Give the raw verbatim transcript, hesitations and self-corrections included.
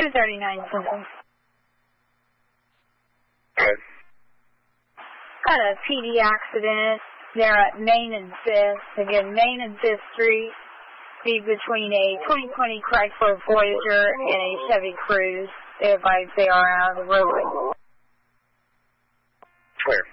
two thirty-nine something. Okay. Got a P D accident. They're at Main and fifth. Again, Main and fifth Street. Be between a twenty twenty Chrysler Voyager and a Chevy Cruze. They advise they are out of the roadway. Where?